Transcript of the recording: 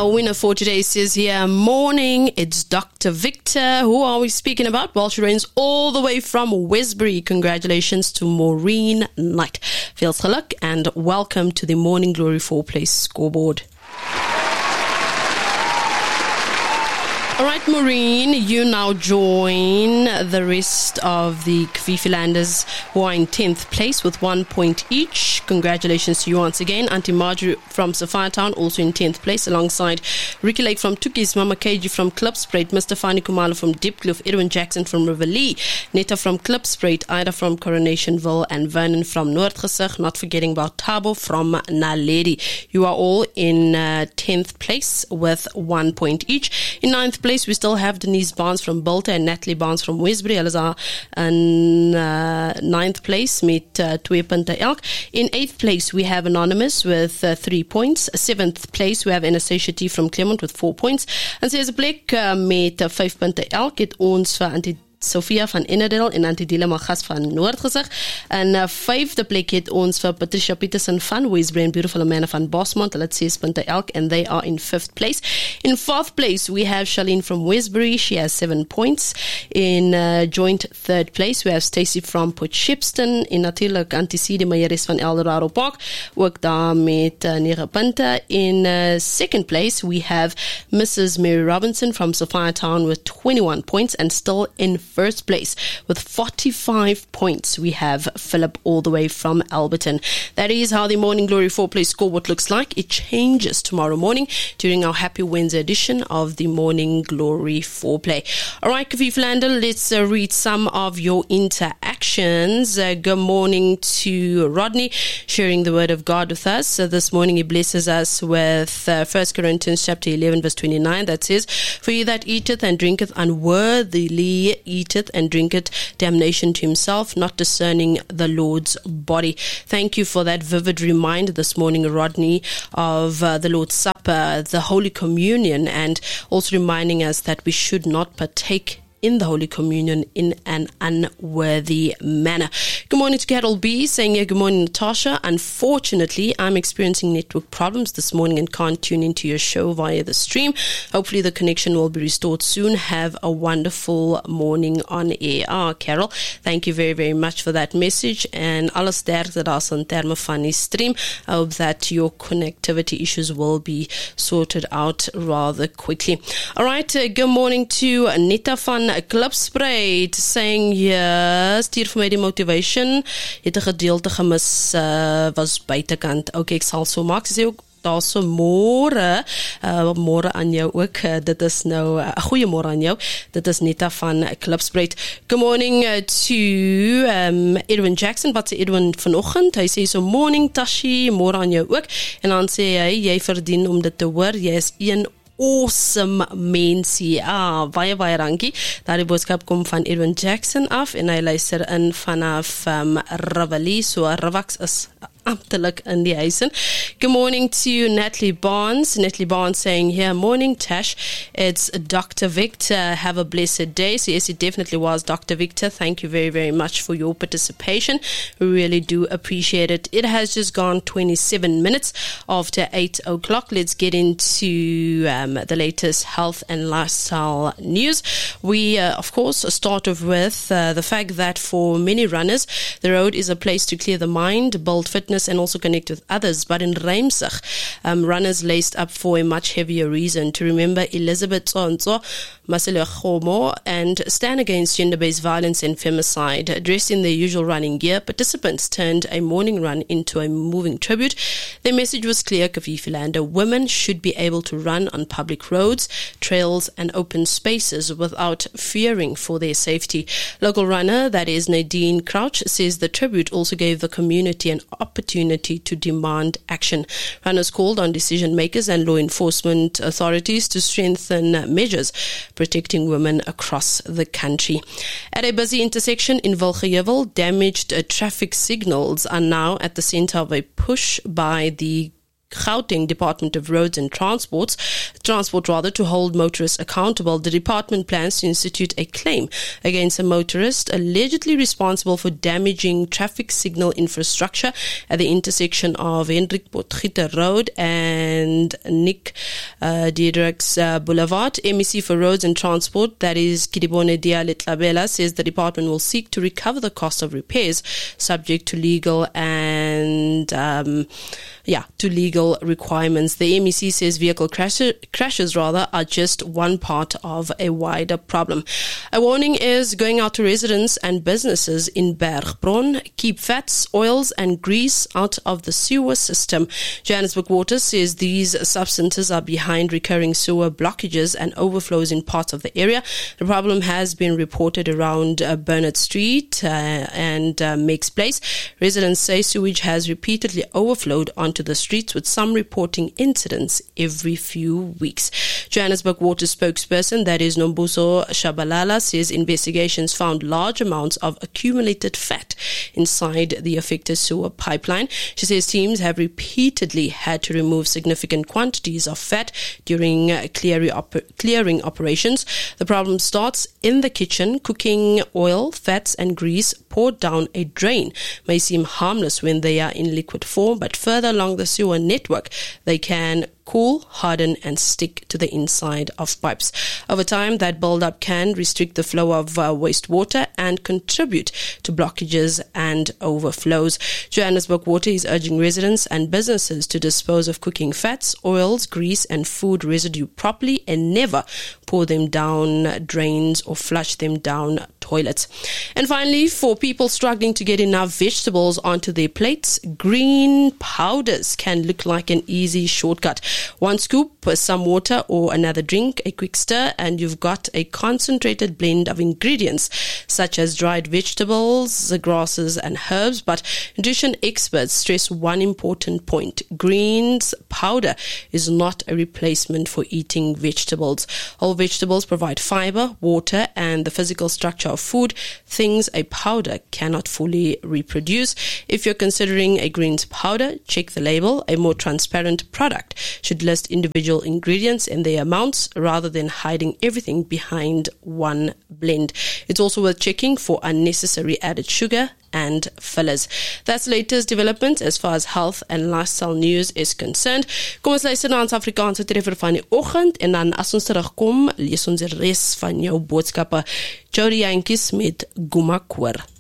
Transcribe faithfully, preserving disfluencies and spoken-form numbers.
Our winner for today says here, morning, it's Doctor Victor. Who are we speaking about? Well, she reigns all the way from Westbury. Congratulations to Maureen Knight. Veel geluk and welcome to the Morning Glory four-place scoreboard. All right, Maureen, you now join the rest of the Kvifilanders who are in tenth place with one point each. Congratulations to you once again. Auntie Marjorie from Sophiatown also in tenth place alongside Ricky Lake from Tukis, Mama Keiji from Klipspruit, Mister Fani Kumalo from Diepkloof, Edwin Jackson from Riverlee, Netta from Klipspruit, Ida from Coronationville and Vernon from Noordgesig, not forgetting about Thabo from Naledi. You are all in uh, tenth place with one point each. In ninth place, we still have Denise Barnes from Bulta and Natalie Barnes from Westbury. Hulle is in uh, ninth place met uh, twee punte elk. In eighth place, we have Anonymous with uh, three points. Seventh place, we have Anastasia T from Clermont with four points. En sy is 'n plek uh, met uh, vyf punte elk. Het ons vir Antie Sophia van Innerdale en Antidile Magas van Noordgesig. En uh, vijfde plek het ons vir Patricia Peterson van Westbury and Beautiful Amanda van Bosmont. Hulle het ses punte elk and they are in fifth place. In fourth place, we have Charlene from Westbury. She has seven points. In uh, joint third place, we have Stacey from Port Shepstone. En natuurlijk Antiside Meyeres van Eldorado Park. Ook daar met uh, negen punte. In uh, second place, we have Missus Mary Robinson from Sophiatown with twenty-one points and still in first place with forty-five points. We have Philip all the way from Alberton. That is how the Morning Glory four-place scoreboard looks like. It changes tomorrow morning during our Happy Wednesday edition of the Morning Glory four-play. All right, Kvifilander, let's uh, read some of your interactions. Uh, good morning to Rodney, sharing the word of God with us. So this morning he blesses us with uh, First Corinthians chapter eleven verse twenty-nine that says, "For he that eateth and drinketh unworthily eateth and drinketh damnation to himself, not discerning the Lord's body." Thank you for that vivid reminder this morning, Rodney, of uh, the Lord's Supper, the Holy Communion, and also reminding us that we should not partake in the Holy Communion in an unworthy manner. Good morning to Carol B, saying yeah, good morning, Natasha. Unfortunately, I'm experiencing network problems this morning and can't tune into your show via the stream. Hopefully the connection will be restored soon. Have a wonderful morning on air. Ah, Carol, thank you very, very much for that message. And alles sterkte daar in termen van die stream. I hope that your connectivity issues will be sorted out rather quickly. All right, uh, good morning to Nita van Klipspruit, saying yes, stuur vir my die motivation. Het 'n gedeelte gemis, uh, was buitekant. Okay, ek sal so maak. Sy sê ook daar so môre, uh, môre aan jou ook. Uh, dit is nou 'n uh, goeie môre aan jou. Dit is Nita van Klipspruit. Good morning uh, to um, Edwin Jackson. Wat sê Edwin vanoggend? Hy sê so, morning Tashi, môre aan jou ook. En dan sê hy, jy verdien om dit te hoor. Jy is een awesome mensie. Ah, baie baie dankie. Daardie boodskap kom van Edwin Jackson af en hy luister in vanaf um, Riverlee, so Rivax is amptelik in die huisen. Good morning to Natalie Barnes. Natalie Barnes saying here, morning Tash, it's Doctor Victor. Have a blessed day. So yes, it definitely was Doctor Victor. Thank you very, very much for your participation. We really do appreciate it. It has just gone twenty-seven minutes after eight o'clock. Let's get into um, the latest health and lifestyle news. We, uh, of course, start off with uh, the fact that for many runners, the road is a place to clear the mind, build fitness, and also connect with others. But in Reimsig, um, runners laced up for a much heavier reason to remember Elizabeth Tsonzo, Masilo Khomo, and stand against gender-based violence and femicide. Dressed in their usual running gear, participants turned a morning run into a moving tribute. Their message was clear, Kvifilander: women should be able to run on public roads, trails, and open spaces without fearing for their safety. Local runner, that is Nadine Crouch, says the tribute also gave the community an opportunity opportunity to demand action. Runners called on decision makers and law enforcement authorities to strengthen measures protecting women across the country. At a busy intersection in Wilgejevel, damaged uh, traffic signals are now at the center of a push by the Gauteng Department of Roads and Transports, Transport rather, to hold motorists accountable. The department plans to institute a claim against a motorist allegedly responsible for damaging traffic signal infrastructure at the intersection of Hendrik Potgieter Road and Nick uh, Diedrichs uh, Boulevard. M E C for Roads and Transport, that is Kidibone Dialetlabela, says the department will seek to recover the cost of repairs subject to legal and um, yeah, to legal requirements. The M E C says vehicle crashes, crashes rather are just one part of a wider problem. A warning is going out to residents and businesses in Bergbron. Keep fats, oils and grease out of the sewer system. Johannesburg Water says these substances are behind recurring sewer blockages and overflows in parts of the area. The problem has been reported around uh, Bernard Street uh, and uh, Makes Place. Residents say sewage has repeatedly overflowed onto the streets, with some reporting incidents every few weeks. Johannesburg Water spokesperson, that is Nombuso Shabalala, says investigations found large amounts of accumulated fat inside the affected sewer pipeline. She says teams have repeatedly had to remove significant quantities of fat during uh, clearing, op- clearing operations. The problem starts in the kitchen. Cooking oil, fats and grease poured down a drain may seem harmless when they are in liquid form, but further along the sewer network, they can cool, harden and stick to the inside of pipes. Over time, that buildup can restrict the flow of uh, wastewater and contribute to blockages and overflows. Johannesburg Water is urging residents and businesses to dispose of cooking fats, oils, grease and food residue properly and never pour them down drains or flush them down toilets. And finally, for people struggling to get enough vegetables onto their plates, green powders can look like an easy shortcut. One scoop, some water or another drink, a quick stir, and you've got a concentrated blend of ingredients such as dried vegetables, grasses and herbs. But nutrition experts stress one important point. Greens powder is not a replacement for eating vegetables. Whole vegetables provide fiber, water and the physical structure of food, things a powder cannot fully reproduce. If you're considering a greens powder, check the label. A more transparent product should list individual ingredients and their amounts rather than hiding everything behind one blend. It's also worth checking for unnecessary added sugar and fillers. That's the latest development as far as health and lifestyle news is concerned. Kom ons luister na ons Afrikaanse treffer van die oggend en dan as ons terugkom, lees ons die res van jou boodskappe. Jody Yankees met Gumakoor.